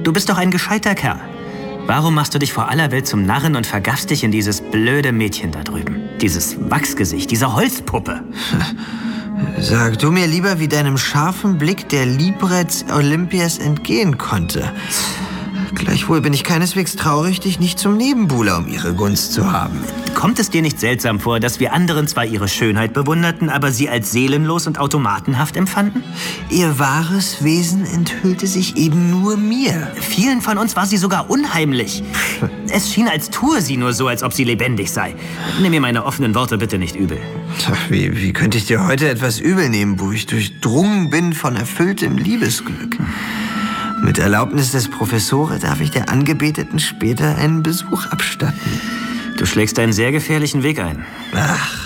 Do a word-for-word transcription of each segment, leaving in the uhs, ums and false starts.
Du bist doch ein gescheiter Kerl. Warum machst du dich vor aller Welt zum Narren und vergaffst dich in dieses blöde Mädchen da drüben? Dieses Wachsgesicht, diese Holzpuppe. Sag du mir lieber, wie deinem scharfen Blick der Liebreiz Olympias entgehen konnte. Gleichwohl bin ich keineswegs traurig, dich nicht zum Nebenbuhler um ihre Gunst zu haben. Kommt es dir nicht seltsam vor, dass wir anderen zwar ihre Schönheit bewunderten, aber sie als seelenlos und automatenhaft empfanden? Ihr wahres Wesen enthüllte sich eben nur mir. Vielen von uns war sie sogar unheimlich. Es schien, als tue sie nur so, als ob sie lebendig sei. Nimm mir meine offenen Worte bitte nicht übel. Wie, wie könnte ich dir heute etwas übel nehmen, wo ich durchdrungen bin von erfülltem Liebesglück? Mit Erlaubnis des Professore darf ich der Angebeteten später einen Besuch abstatten. Du schlägst einen sehr gefährlichen Weg ein. Ach.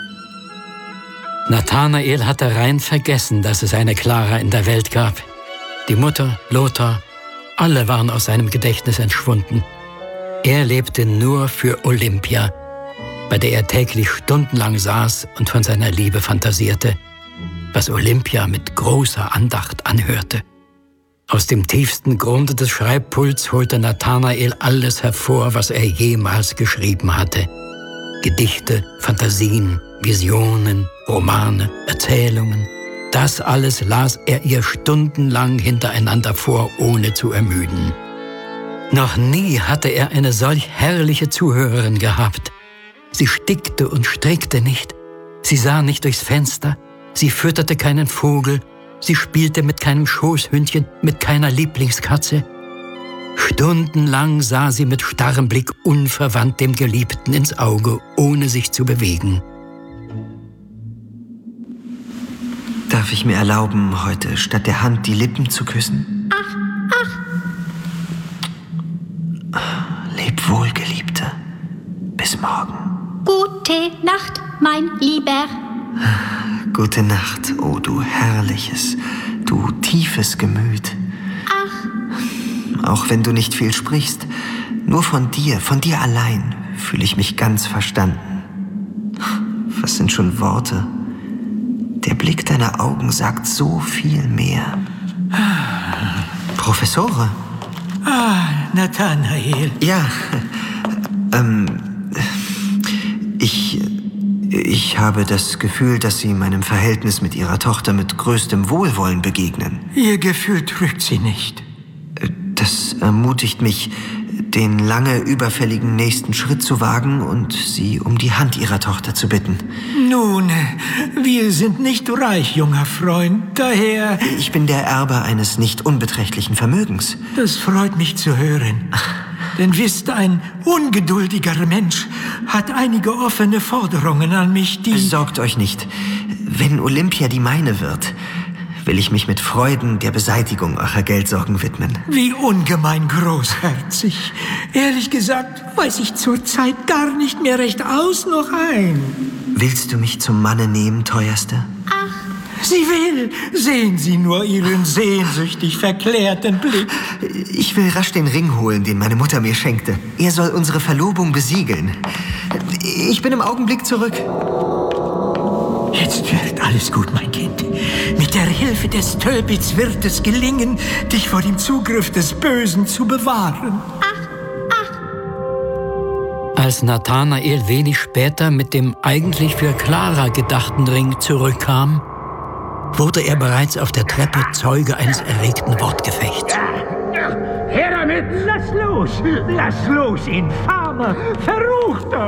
Nathanael hatte rein vergessen, dass es eine Clara in der Welt gab. Die Mutter, Lothar, alle waren aus seinem Gedächtnis entschwunden. Er lebte nur für Olympia, bei der er täglich stundenlang saß und von seiner Liebe fantasierte, was Olympia mit großer Andacht anhörte. Aus dem tiefsten Grunde des Schreibpults holte Nathanael alles hervor, was er jemals geschrieben hatte. Gedichte, Fantasien, Visionen, Romane, Erzählungen. Das alles las er ihr stundenlang hintereinander vor, ohne zu ermüden. Noch nie hatte er eine solch herrliche Zuhörerin gehabt. Sie stickte und strickte nicht. Sie sah nicht durchs Fenster. Sie fütterte keinen Vogel. Sie spielte mit keinem Schoßhündchen, mit keiner Lieblingskatze. Stundenlang sah sie mit starrem Blick unverwandt dem Geliebten ins Auge, ohne sich zu bewegen. Darf ich mir erlauben, heute statt der Hand die Lippen zu küssen? Ach, ach. Leb wohl, Geliebte. Bis morgen. Gute Nacht, mein Lieber. Gute Nacht, oh du herrliches, du tiefes Gemüt. Ach. Auch wenn du nicht viel sprichst, nur von dir, von dir allein fühle ich mich ganz verstanden. Was sind schon Worte? Der Blick deiner Augen sagt so viel mehr. Professore? Ah, Nathanael. Ja, ähm, ich... Ich habe das Gefühl, dass Sie meinem Verhältnis mit Ihrer Tochter mit größtem Wohlwollen begegnen. Ihr Gefühl trügt Sie nicht. Das ermutigt mich, den lange überfälligen nächsten Schritt zu wagen und Sie um die Hand Ihrer Tochter zu bitten. Nun, wir sind nicht reich, junger Freund, daher... Ich bin der Erbe eines nicht unbeträchtlichen Vermögens. Das freut mich zu hören. Denn wisst, ein ungeduldiger Mensch hat einige offene Forderungen an mich, die... Sorgt euch nicht. Wenn Olympia die meine wird, will ich mich mit Freuden der Beseitigung eurer Geldsorgen widmen. Wie ungemein großherzig. Ehrlich gesagt, weiß ich zurzeit gar nicht mehr recht aus noch ein. Willst du mich zum Manne nehmen, Teuerste? Ach. Sie will. Sehen Sie nur Ihren sehnsüchtig verklärten Blick. Ich will rasch den Ring holen, den meine Mutter mir schenkte. Er soll unsere Verlobung besiegeln. Ich bin im Augenblick zurück. Jetzt wird alles gut, mein Kind. Mit der Hilfe des Tölpits wird es gelingen, dich vor dem Zugriff des Bösen zu bewahren. Ach, ach. Als Nathanael wenig später mit dem eigentlich für Clara gedachten Ring zurückkam, wurde er bereits auf der Treppe Zeuge eines erregten Wortgefechts. Her damit! Lass los! Lass los, infamer, verruchter!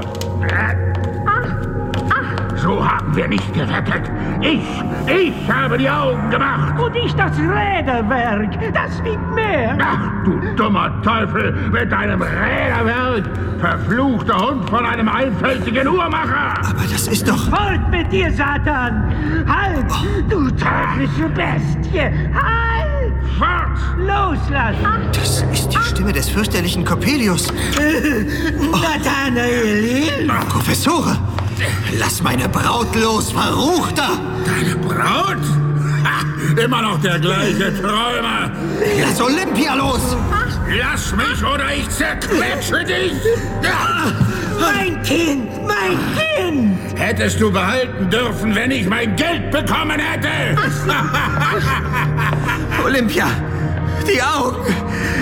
So haben wir nicht gerettet. Ich, ich habe die Augen gemacht. Und ich das Räderwerk. Das wiegt mehr. Ach, du dummer Teufel mit deinem Räderwerk. Verfluchter Hund von einem einfältigen Uhrmacher. Aber das ist doch... Halt mit dir, Satan! Halt, du teuflische Bestie! Halt! Fort! Loslassen! Das ist die Stimme des fürchterlichen Coppelius. Nathanael! Professore! Lass meine Braut los, Verruchter! Deine Braut? Ha, immer noch der gleiche Träumer. Lass Olympia los! Lass mich oder ich zerquetsche dich! Ja. Mein Kind, mein Kind! Hättest du behalten dürfen, wenn ich mein Geld bekommen hätte! Olympia, die Augen!